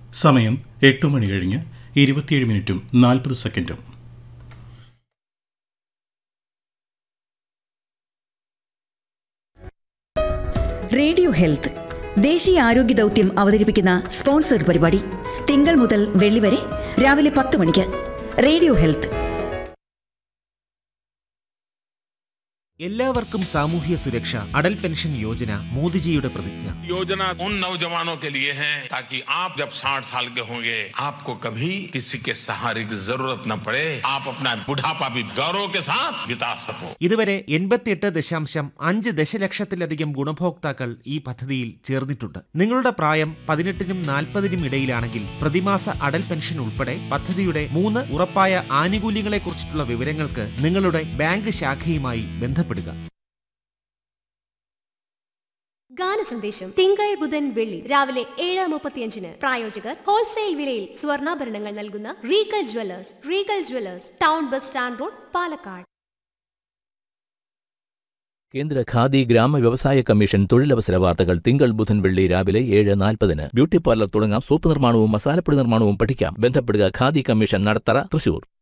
സമയം 8 മണി കഴിഞ്ഞ് 27 മിനിറ്റും 40 സെക്കൻഡും. റേഡിയോ ഹെൽത്ത് ദേശീയ ആരോഗ്യ ദൗത്യം അവതരിപ്പിക്കുന്ന സ്പോൺസർഡ് പരിപാടി തിങ്കൾ മുതൽ വെള്ളി വരെ രാവിലെ 10 മണിക്ക്. Radio health. എല്ലാവർക്കും സാമൂഹ്യ സുരക്ഷ അടൽ പെൻഷൻ യോജന മോദിജിയുടെ പ്രതിജ്ഞ. योजना उन नौजवानों के लिए है ताकि आप जब 60 साल के होंगे आपको कभी किसी के सहारे की जरूरत न पड़े, आप अपना बुढ़ापा भी गौरव के साथ बिता सको. ഇതുവരെ 88.5 ദശലക്ഷത്തിലധികം ഗുണഭോക്താക്കൾ ഈ പദ്ധതിയിൽ ചേർന്നിട്ടുണ്ട്. നിങ്ങളുടെ പ്രായം 18-നും 40-നും ഇടയിലാണെങ്കിൽ പ്രതിമാസ അടൽ പെൻഷൻ ഉൾപ്പെടെ പദ്ധതിയുടെ 3 ഉറപ്പായ ആനുകൂല്യങ്ങളെക്കുറിച്ചിട്ടുള്ള വിവരങ്ങൾക്ക് നിങ്ങളുടെ ബാങ്ക് ശാഖയുമായി ബന്ധപ്പെടുക. ഗാനസന്ദേശം തിങ്കൾ ബുധൻ വെള്ളി രാവിലെ 7:35. പ്രായോജകർ ഹോൾസെയിൽ വിലയിൽ സ്വർണ്ണാഭരണങ്ങൾ നൽകുന്ന Regal Jewellers, town bus stand road, Palakkad. കേന്ദ്ര ഖാദി ഗ്രാമ വ്യവസായ കമ്മീഷൻ തൊഴിലവസര വാർത്തകൾ തിങ്കൾ ബുധൻ വെള്ളി രാവിലെ 7:40. ബ്യൂട്ടി പാർലർ തുടങ്ങാം. സോപ്പ് നിർമ്മാണവും മസാലപ്പൊടി നിർമ്മാണവും പഠിക്കാം. ബന്ധപ്പെടുക ഖാദി കമ്മീഷൻ, നടത്തറ, തൃശൂർ.